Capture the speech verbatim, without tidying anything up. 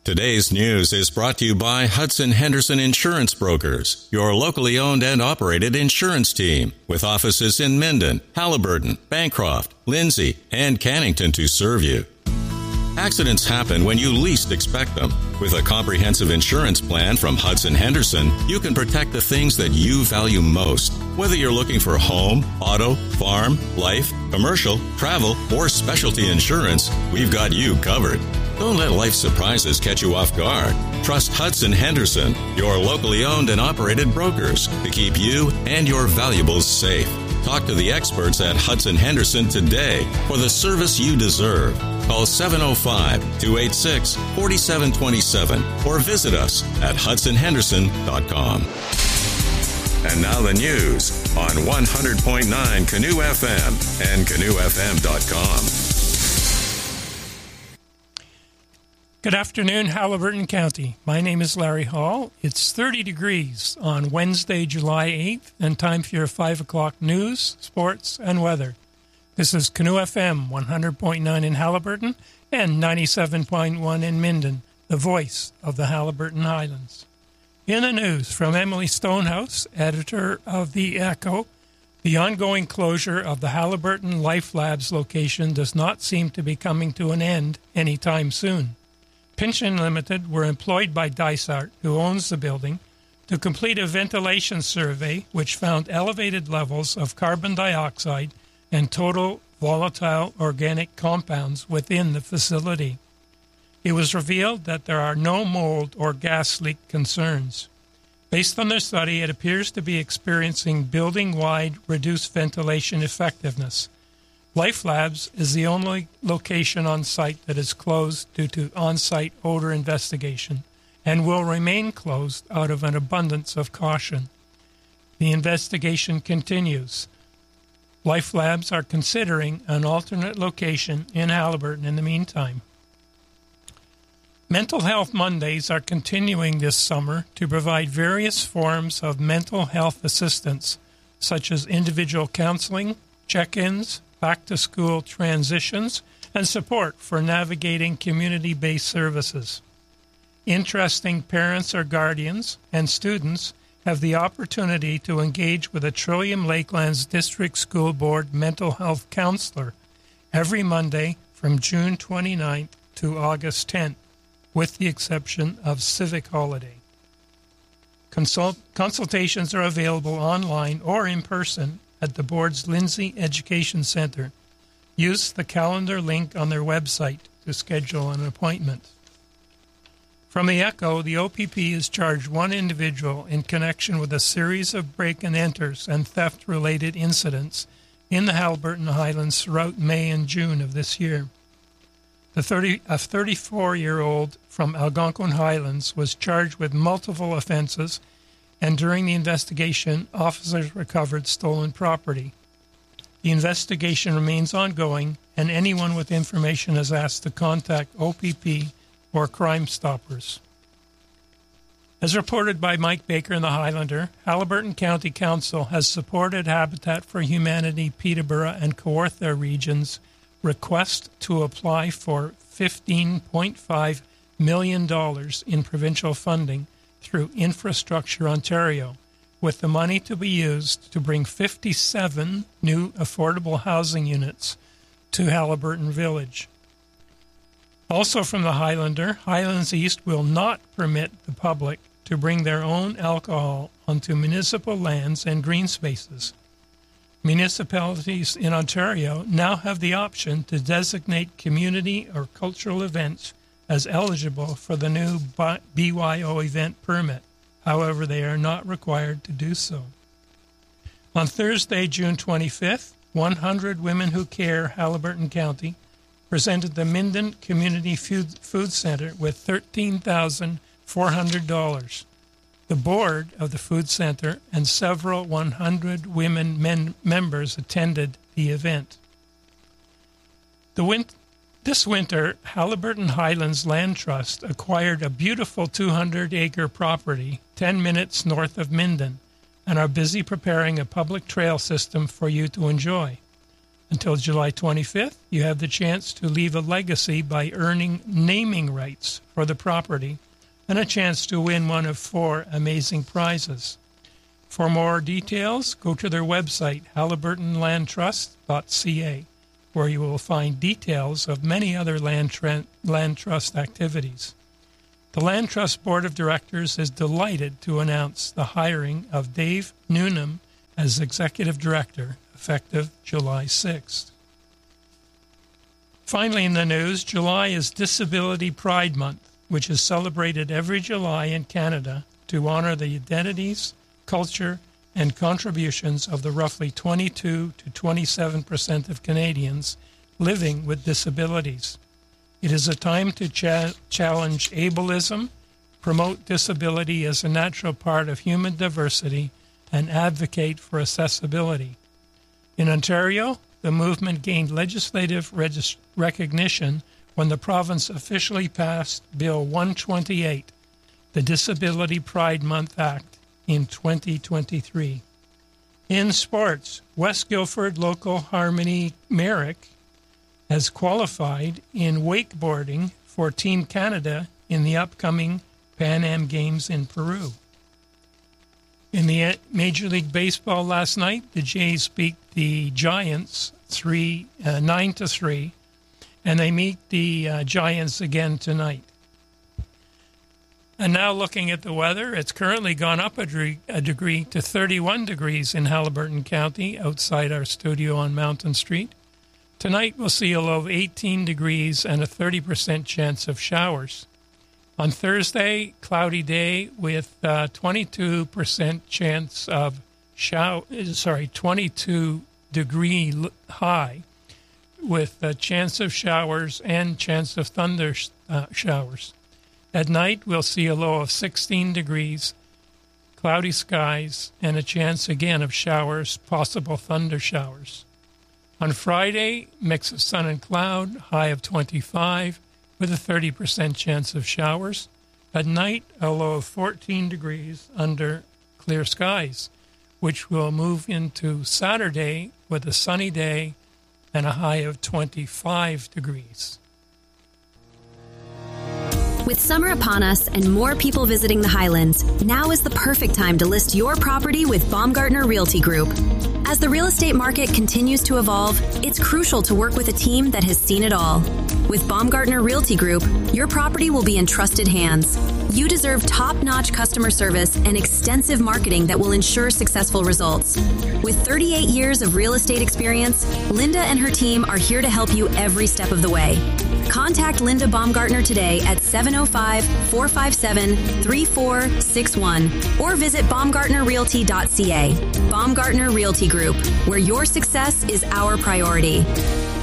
Today's news is brought to you by Hudson Henderson Insurance Brokers, your locally owned and operated insurance team, with offices in Minden, Halliburton, Bancroft, Lindsay, and Cannington to serve you. Accidents happen when you least expect them. With a comprehensive insurance plan from Hudson Henderson, you can protect the things that you value most. Whether you're looking for home, auto, farm, life, commercial, travel, or specialty insurance, we've got you covered. Don't let life's surprises catch you off guard. Trust Hudson Henderson, your locally owned and operated brokers, to keep you and your valuables safe. Talk to the experts at Hudson Henderson today for the service you deserve. Call seven oh five, two eight six, four seven two seven or visit us at hudson henderson dot com. And now the news on one hundred point nine Canoe F M and canoe f m dot com. Good afternoon, Halliburton County. My name is Larry Hall. It's thirty degrees on Wednesday, July eighth, and time for your five o'clock news, sports, and weather. This is Canoe F M one hundred point nine in Halliburton and ninety-seven point one in Minden, the voice of the Halliburton Highlands. In the news from Emily Stonehouse, editor of The Echo, the ongoing closure of the Halliburton Life Labs location does not seem to be coming to an end anytime soon. Pynchon Limited were employed by Dysart, who owns the building, to complete a ventilation survey which found elevated levels of carbon dioxide and total volatile organic compounds within the facility. It was revealed that there are no mold or gas leak concerns. Based on their study, it appears to be experiencing building-wide reduced ventilation effectiveness. Life Labs is the only location on site that is closed due to on-site odor investigation and will remain closed out of an abundance of caution. The investigation continues. Life Labs are considering an alternate location in Halliburton in the meantime. Mental Health Mondays are continuing this summer to provide various forms of mental health assistance, such as individual counseling, check-ins, back-to-school transitions, and support for navigating community-based services. Interesting parents or guardians and students have the opportunity to engage with a Trillium Lakelands District School Board mental health counselor every Monday from June twenty-ninth to August tenth, with the exception of civic holiday. Consult- consultations are available online or in person at the board's Lindsay Education Center. Use the calendar link on their website to schedule an appointment. From the Echo, the O P P has charged one individual in connection with a series of break-and-enters and theft-related incidents in the Halliburton Highlands throughout May and June of this year. The thirty, a thirty-four-year-old from Algonquin Highlands was charged with multiple offenses, and during the investigation, officers recovered stolen property. The investigation remains ongoing, and anyone with information is asked to contact O P P or Crime Stoppers. As reported by Mike Baker in the Highlander, Halliburton County Council has supported Habitat for Humanity Peterborough and Kawartha regions' request to apply for fifteen point five million dollars in provincial funding through Infrastructure Ontario, with the money to be used to bring fifty-seven new affordable housing units to Halliburton Village. Also from the Highlander, Highlands East will not permit the public to bring their own alcohol onto municipal lands and green spaces. Municipalities in Ontario now have the option to designate community or cultural events as eligible for the new B Y O event permit. However, they are not required to do so. On Thursday, June twenty-fifth, one hundred Women Who Care Halliburton County presented the Minden Community Food, Food Center with thirteen thousand four hundred dollars. The board of the food center and several one hundred women men, members attended the event. The win- this winter, Halliburton Highlands Land Trust acquired a beautiful two hundred acre property ten minutes north of Minden and are busy preparing a public trail system for you to enjoy. Until July twenty-fifth, you have the chance to leave a legacy by earning naming rights for the property and a chance to win one of four amazing prizes. For more details, go to their website, Haliburton Land Trust dot c a, where you will find details of many other land, tra- land trust activities. The Land Trust Board of Directors is delighted to announce the hiring of Dave Newnham as Executive Director, effective July sixth. Finally in the news, July is Disability Pride Month, which is celebrated every July in Canada to honor the identities, culture, and contributions of the roughly twenty-two to twenty-seven percent of Canadians living with disabilities. It is a time to cha- challenge ableism, promote disability as a natural part of human diversity, and advocate for accessibility. In Ontario, the movement gained legislative regis- recognition when the province officially passed Bill one twenty-eight, the Disability Pride Month Act, in twenty twenty-three. In sports, West Guildford local Harmony Merrick has qualified in wakeboarding for Team Canada in the upcoming Pan Am Games in Peru. In the Major League Baseball last night, the Jays beat the Giants three, uh, nine to three, and they meet the uh, Giants again tonight. And now looking at the weather, it's currently gone up a degree, a degree to thirty-one degrees in Haliburton County outside our studio on Mountain Street. Tonight we'll see a low of eighteen degrees and a thirty percent chance of showers. On Thursday, cloudy day with uh, twenty-two percent chance of shower, sorry, twenty-two degree high with a chance of showers and chance of thunder uh, showers. At night, we'll see a low of sixteen degrees, cloudy skies, and a chance again of showers, possible thunder showers. On Friday, mix of sun and cloud, high of twenty-five, with a thirty percent chance of showers. At night, a low of fourteen degrees under clear skies, which will move into Saturday with a sunny day and a high of twenty-five degrees. With summer upon us and more people visiting the Highlands, now is the perfect time to list your property with Baumgartner Realty Group. As the real estate market continues to evolve, it's crucial to work with a team that has seen it all. With Baumgartner Realty Group, your property will be in trusted hands. You deserve top-notch customer service and extensive marketing that will ensure successful results. With thirty-eight years of real estate experience, Linda and her team are here to help you every step of the way. Contact Linda Baumgartner today at seven oh five, four five seven, three four six one or visit baumgartner realty dot c a. Baumgartner Realty Group, where your success is our priority.